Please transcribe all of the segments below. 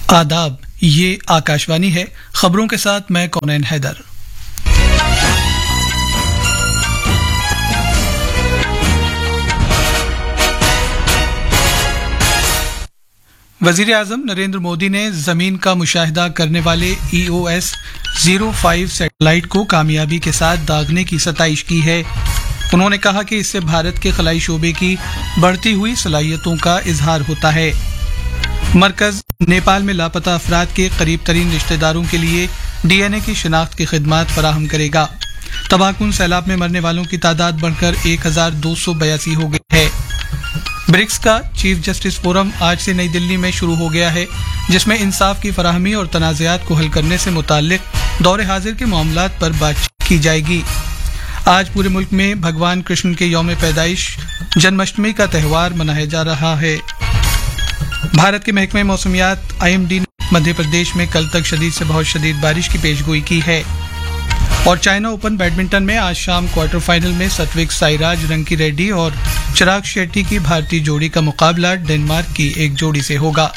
आदाब, ये आकाशवाणी है। खबरों के साथ मैं कौनैन हैदर। वजीर आजम नरेंद्र मोदी ने जमीन का मुशाहिदा करने वाले EOS 05 सैटेलाइट को कामयाबी के साथ दागने की सताइश की है। उन्होंने कहा कि इससे भारत के खलाई शोबे की बढ़ती हुई सलाहियतों का इजहार होता है। मरकज नेपाल में लापता अफराद के करीब तरीन रिश्तेदारों के लिए DNA की शिनाख्त की खिदमात फराहम करेगा। तबाहकुन सैलाब में मरने वालों की तादाद बढ़कर 1282 हो गई है। ब्रिक्स का चीफ जस्टिस फोरम आज से नई दिल्ली में शुरू हो गया है, जिसमें इंसाफ की फराहमी और तनाज़ात को हल करने से मुताल्लिक दौरे हाजिर के मामलात पर बातचीत की जाएगी। आज पूरे मुल्क में भगवान कृष्ण के यौम पैदाइश जन्माष्टमी का त्यौहार मनाया जा रहा है। भारत के महकमे मौसमियात IMD ने मध्य प्रदेश में कल तक शदीद से बहुत शदीद बारिश की पेशगोई की है। और चाइना ओपन बैडमिंटन में आज शाम क्वार्टर फाइनल में सत्विक साईराज रंकी रेड्डी और चिराग शेट्टी की भारतीय जोड़ी का मुकाबला डेनमार्क की एक जोड़ी से होगा।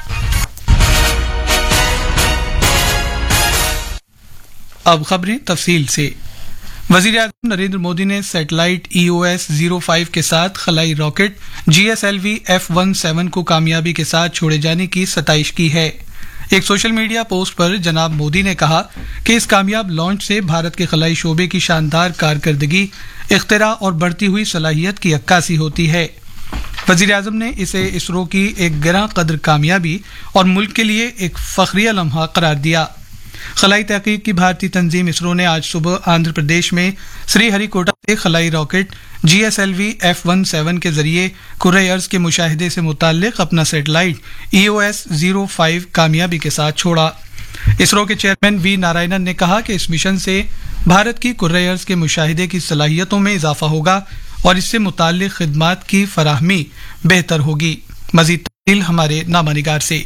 अब खबरें तफसील से। वजीर आजम नरेंद्र मोदी ने सैटेलाइट EOS 05 के साथ खलाई रॉकेट GSLV F-17 को कामयाबी के साथ छोड़े जाने की सताइश की है। एक सोशल मीडिया पोस्ट पर जनाब मोदी ने कहा कि इस कामयाब लॉन्च से भारत के खलाई शोबे की शानदार कारकर्दगी, इख्तिरा और बढ़ती हुई सलाहियत की अक्कासी होती है। वजीर आजम ने इसे इसरो की एक गिरां कदर कामयाबी और मुल्क के लिए एक फखरिया लम्हा करार दिया। खलाई तहकीक की भारतीय तंजीम इसरो ने आज सुबह आंध्र प्रदेश में श्रीहरिकोटा से खलाई रॉकेट GSLV F-17 के जरिए कुर्रे अर्ज के मुशाहिदे से मुताल्लिक अपना सैटेलाइट EOS 05 कामयाबी के साथ छोड़ा। इसरो के चेयरमैन V नारायणन ने कहा कि इस मिशन से भारत की कुर्रे अर्ज के मुशाहिदे की सलाहियतों में इजाफा होगा और इससे मुताल्लिक खिदमात की फराहमी बेहतर होगी। मजीद तफसील हमारे नामानिगार से।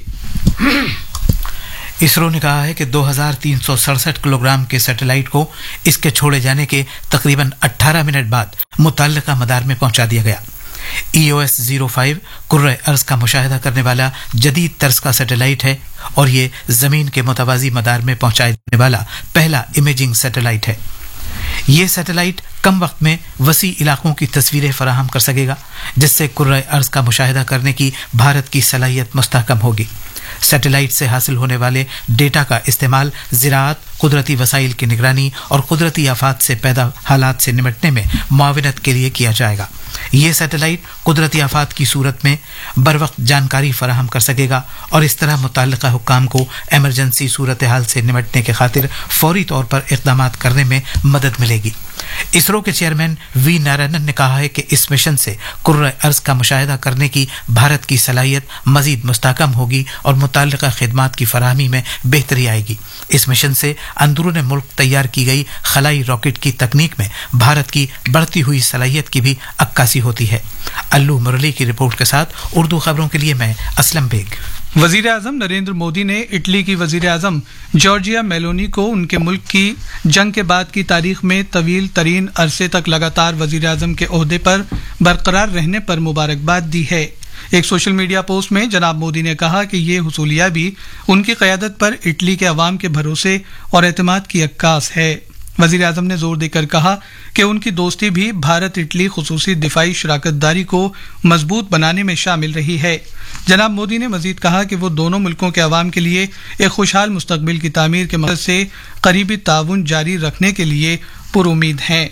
इसरो ने कहा है कि 2367 किलोग्राम के सैटेलाइट को इसके छोड़े जाने के तकरीबन 18 मिनट बाद मुतल्लिका मदार में पहुंचा दिया गया। EOS 05 कुर्रे अर्ज का मुशाहिदा करने वाला जदीद तर्ज का सैटेलाइट है और ये जमीन के मुतवाजी मदार में पहुंचाए जाने वाला पहला इमेजिंग सैटेलाइट है। ये सैटेलाइट कम वक्त में वसी इलाकों की तस्वीरें फराहम कर सकेगा, जिससे कुर्रे अर्ज का मुशाहिदा करने की भारत की सलाहियत मुस्तहकम होगी। सैटेलाइट से हासिल होने वाले डेटा का इस्तेमाल ज़राअत, कुदरती वसाइल की निगरानी और कुदरती आफात से पैदा हालात से निपटने में मुआवनत के लिए किया जाएगा। ये सैटेलाइट कुदरती आफात की सूरत में बरवक्त जानकारी फराहम कर सकेगा और इस तरह मुतल्लिका हुक्काम को एमरजेंसी सूरत हाल से निपटने के खातिर फौरी तौर पर इक़दामात करने में मदद मिलेगी। इसरो के चेयरमैन V नारायणन ने कहा है कि इस मिशन से कुर्रे अर्ज का मुशाहिदा करने की भारत की सलाहियत मजीद मुस्तहकम होगी और मुतल्लिका खिदमात की फराहमी में बेहतरी आएगी। इस मिशन से अंदरून मुल्क तैयार की गई खलाई रॉकेट की तकनीक में भारत की बढ़ती हुई सलाहियत की भी अक्कासी होती है। अल्लू मुरली की रिपोर्ट के साथ उर्दू खबरों के लिए मैं असलम बेग। वजीर आजम नरेंद्र मोदी ने इटली की वजीर आजम जॉर्जिया मेलोनी को उनके मुल्क की जंग के बाद की तारीख में तवील तरीन अरसे तक लगातार वजीर आजम के ओहदे पर बरकरार रहने पर मुबारकबाद दी है। एक सोशल मीडिया पोस्ट में जनाब मोदी ने कहा कि ये हुसूलियाबी उनकी क़यादत पर इटली के अवाम के भरोसे और एतमाद की अक्कास है। वजीर आजम ने जोर देकर कहा कि उनकी दोस्ती भी भारत इटली खुसूसी दिफाई शराकतदारी को मजबूत बनाने में शामिल रही है। जनाब मोदी ने मजीद कहा कि वो दोनों मुल्कों के अवाम के लिए एक खुशहाल मुस्तकबिल की तामीर के मकसद से करीबी ताउन जारी रखने के लिए पुरुमीद हैं।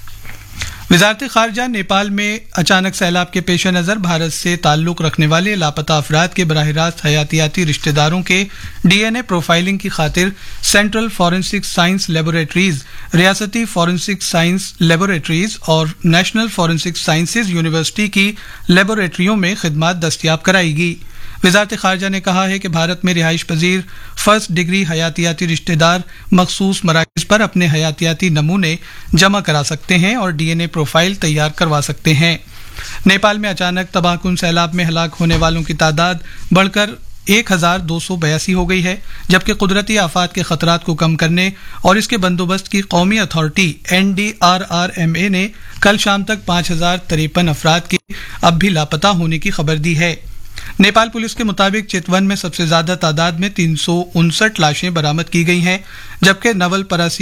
वजारत खारजा नेपाल में अचानक सैलाब के पेश नज़र भारत से ताल्लुक रखने वाले लापता अफराद के बराह रास्त हयातियाती रिश्तेदारों के DNA प्रोफाइलिंग की खातिर सेंट्रल फॉरेंसिक साइंस लेबोरेटरीज, रियासती फॉरेंसिक साइंस लेबोरेटरीज और नेशनल फॉरेंसिक साइंसेज यूनिवर्सिटी की लेबोरेटरियों में खिदमात दस्तियाब कराएगी। वजारत खारजा ने कहा है कि भारत में रिहाइश पजीर फर्स्ट डिग्री हयातियाती रिश्तेदार मखसूस मराकज़ पर अपने हयातियाती नमूने जमा करा सकते हैं और DNA प्रोफाइल तैयार करवा सकते हैं। नेपाल में अचानक तबाहकुन सैलाब में हलाक होने वालों की तादाद बढ़कर 1282 हो गई है, जबकि कुदरती आफात के खतरात को कम करने और इसके बंदोबस्त की कौमी अथॉरिटी NDRRMA ने कल शाम तक 5053 अफराद के अब भी लापता होने की खबर दी है। नेपाल पुलिस के मुताबिक चितवन में सबसे ज्यादा तादाद में 359 लाशें बरामद की गई हैं, जबकि नवल परासी